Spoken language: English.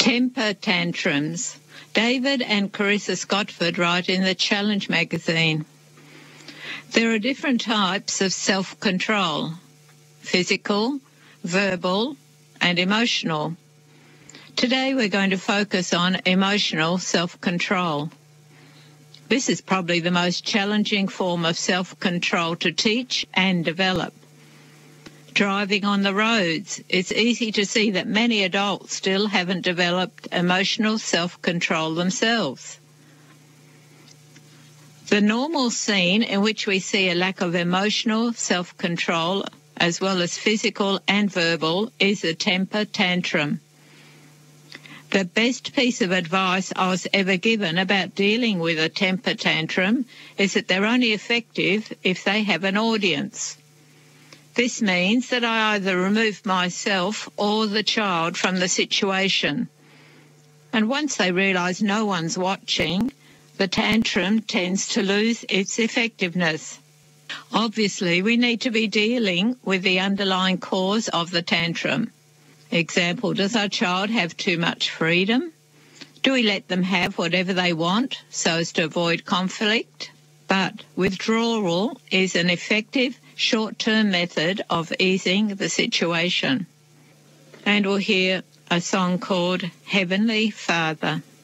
Temper tantrums. David and Carissa Scottford write in the Challenge magazine. There are different types of self-control: physical, verbal, and emotional. Today we're going to focus on emotional self-control. This is probably the most challenging form of self-control to teach and develop. Driving on the roads, it's easy to see that many adults still haven't developed emotional self-control themselves. The normal scene in which we see a lack of emotional self-control, as well as physical and verbal, is a temper tantrum. The best piece of advice I was ever given about dealing with a temper tantrum is that they're only effective if they have an audience. This means that I either remove myself or the child from the situation. And once they realise no one's watching, the tantrum tends to lose its effectiveness. Obviously, we need to be dealing with the underlying cause of the tantrum. Example, does our child have too much freedom? Do we let them have whatever they want so as to avoid conflict? But withdrawal is an effective short-term method of easing the situation. And we'll hear a song called Heavenly Father.